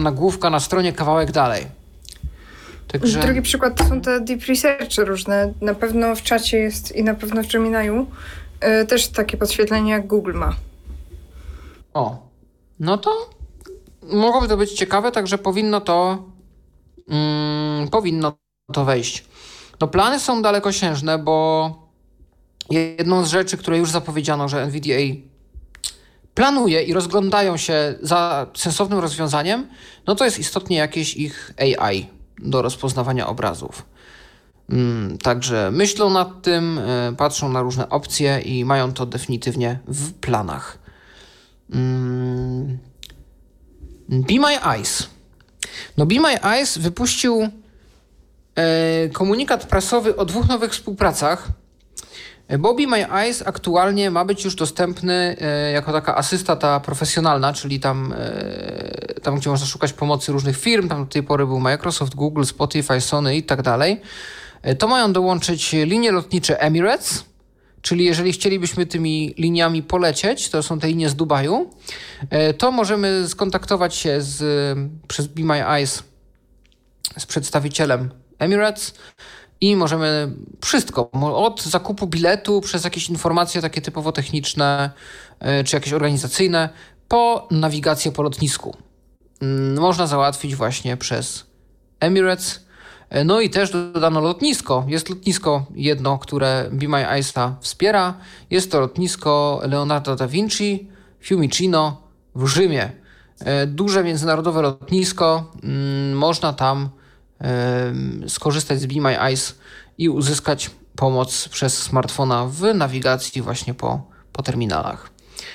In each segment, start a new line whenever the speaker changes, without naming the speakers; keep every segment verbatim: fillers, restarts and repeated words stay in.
nagłówka na stronie kawałek dalej. Także...
Drugi przykład to są te deep researchy różne. Na pewno w czacie jest i na pewno w Gemini'u yy, też takie podświetlenie jak Google ma.
O, no to mogłoby to być ciekawe, także powinno to mm, powinno to wejść. No plany są dalekosiężne, bo jedną z rzeczy, które już zapowiedziano, że N V D A planuje i rozglądają się za sensownym rozwiązaniem, no to jest istotnie jakieś ich A I do rozpoznawania obrazów. Mm, także myślą nad tym, y, patrzą na różne opcje i mają to definitywnie w planach. Mm. Be My Eyes. No Be My Eyes wypuścił y, komunikat prasowy o dwóch nowych współpracach, bo Be My Eyes aktualnie ma być już dostępny e, jako taka asysta ta profesjonalna, czyli tam, e, tam, gdzie można szukać pomocy różnych firm. Tam do tej pory był Microsoft, Google, Spotify, Sony i tak dalej. E, to mają dołączyć linie lotnicze Emirates, czyli jeżeli chcielibyśmy tymi liniami polecieć, to są te linie z Dubaju, e, to możemy skontaktować się z, przez Be My Eyes z przedstawicielem Emirates i możemy wszystko, od zakupu biletu, przez jakieś informacje takie typowo techniczne, czy jakieś organizacyjne, po nawigację po lotnisku. Można załatwić właśnie przez Emirates. No i też dodano lotnisko. Jest lotnisko jedno, które Be My Eyesa wspiera. Jest to lotnisko Leonardo da Vinci Fiumicino w Rzymie. Duże międzynarodowe lotnisko. Można tam skorzystać z Be My Eyes i uzyskać pomoc przez smartfona w nawigacji właśnie po, po terminalach.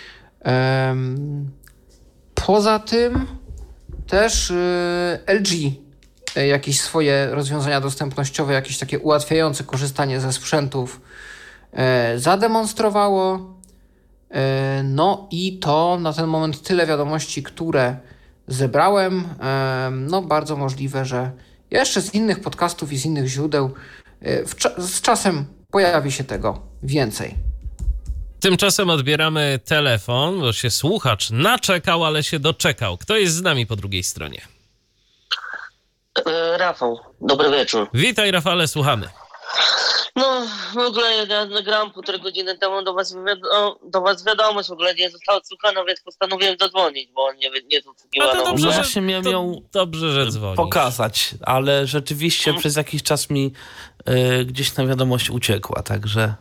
Poza tym też L G jakieś swoje rozwiązania dostępnościowe, jakieś takie ułatwiające korzystanie ze sprzętów zademonstrowało. No i to na ten moment tyle wiadomości, które zebrałem. No bardzo możliwe, że jeszcze z innych podcastów i z innych źródeł w cza- z czasem pojawi się tego więcej.
Tymczasem odbieramy telefon, bo się słuchacz naczekał, ale się doczekał. Kto jest z nami po drugiej stronie?
E, Rafał, dobry wieczór.
Witaj Rafale, słuchamy.
No, w ogóle ja nagrałem półtorej godziny temu do was, wiado- do was wiadomość, w ogóle nie została odsłuchana, więc postanowiłem zadzwonić, bo nie, nie zasługiwano.
No dobrze,
że...
właśnie miałem ją dobrze, że dzwonisz.
Pokazać, ale rzeczywiście hmm. przez jakiś czas mi y, gdzieś ta wiadomość uciekła, także...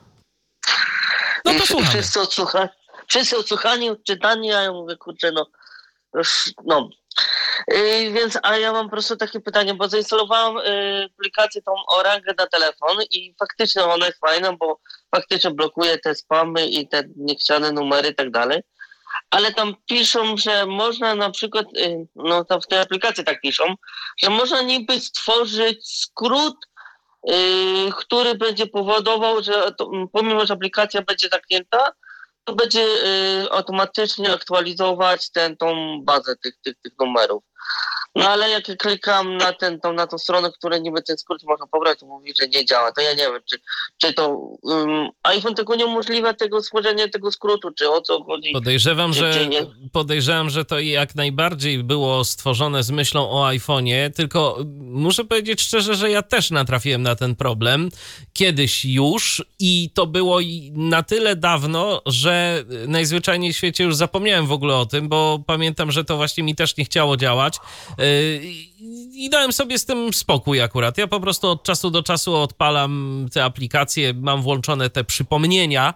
No to słuchamy.
Wszyscy odsłuchani, wszyscy odsłuchani, odczytani, a ja mówię, kurczę, no, już, no... Yy, więc, a ja mam po prostu takie pytanie, bo zainstalowałam yy, aplikację tą Orangę na telefon i faktycznie ona jest fajna, bo faktycznie blokuje te spamy i te niechciane numery i tak dalej, ale tam piszą, że można na przykład, yy, no tam w tej aplikacji tak piszą, że można niby stworzyć skrót, yy, który będzie powodował, że to, pomimo, że aplikacja będzie zamknięta, to będzie y, automatycznie aktualizować ten, tą bazę tych, tych, tych numerów. No ale jak klikam na, ten, tą, na tą stronę, która niby ten skrót można pobrać, to mówi, że nie działa. To ja nie wiem, czy, czy to um, iPhone tego nie umożliwia, tego stworzenia tego skrótu, czy o co chodzi.
Podejrzewam,
czy,
że,
czy nie?
podejrzewam, że to jak najbardziej było stworzone z myślą o iPhone'ie, tylko muszę powiedzieć szczerze, że ja też natrafiłem na ten problem kiedyś już i to było na tyle dawno, że najzwyczajniej w świecie już zapomniałem w ogóle o tym, bo pamiętam, że to właśnie mi też nie chciało działać. I dałem sobie z tym spokój akurat. Ja po prostu od czasu do czasu odpalam te aplikacje, mam włączone te przypomnienia,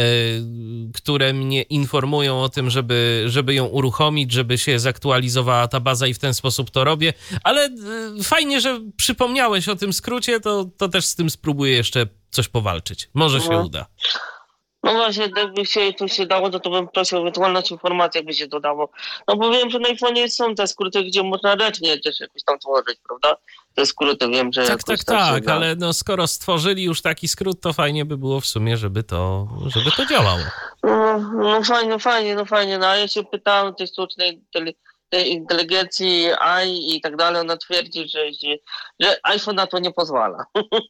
które mnie informują o tym, żeby, żeby ją uruchomić, żeby się zaktualizowała ta baza i w ten sposób to robię. Ale fajnie, że przypomniałeś o tym skrócie, to, to też z tym spróbuję jeszcze coś powalczyć. Może się
no.
uda.
No właśnie, jakby się to się dało, to, to bym prosił ewentualną informację, jakby się dodało. No bo wiem, że na iPhone'ie są te skróty, gdzie można ręcznie też jakoś tam tworzyć, prawda? Te skróty wiem, że
tak,
jakoś
tak,
tam
tak,
się da.
ale no skoro stworzyli już taki skrót, to fajnie by było w sumie, żeby to, żeby to działało.
No, no fajnie, fajnie, no fajnie. No a ja się pytałem tej sztucznej tej, tej inteligencji A I i tak dalej, ona twierdzi, że, że, że iPhone na to nie pozwala.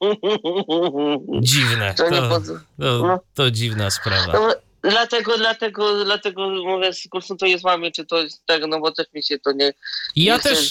Dziwne, to,
to,
to,
poz...
to,
no.
to dziwna sprawa.
No, dlatego, dlatego, dlatego mówię, skonsultuję z wami, czy to jest tego, no bo też mi się to nie...
Ja
nie
też